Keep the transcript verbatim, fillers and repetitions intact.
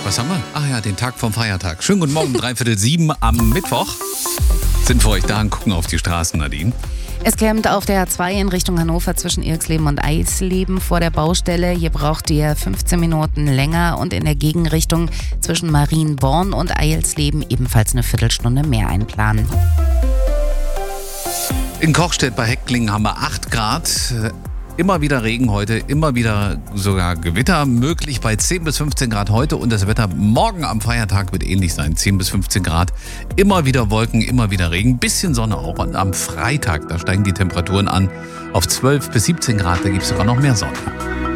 Was haben wir? Ach ja, den Tag vom Feiertag. Schönen guten Morgen, dreiviertel sieben am Mittwoch. Sind für euch da und gucken auf die Straßen, Nadine. Es klemmt auf der A zwei in Richtung Hannover zwischen Irxleben und Eisleben vor der Baustelle. Hier braucht ihr fünfzehn Minuten länger und in der Gegenrichtung zwischen Marienborn und Eisleben ebenfalls eine Viertelstunde mehr einplanen. In Kochstedt bei Hecklingen haben wir acht Grad. Immer wieder Regen heute, immer wieder sogar Gewitter möglich bei zehn bis fünfzehn Grad heute und das Wetter morgen am Feiertag wird ähnlich sein, zehn bis fünfzehn Grad. Immer wieder Wolken, immer wieder Regen, bisschen Sonne auch und am Freitag, da steigen die Temperaturen an auf zwölf bis siebzehn Grad, da gibt es sogar noch mehr Sonne.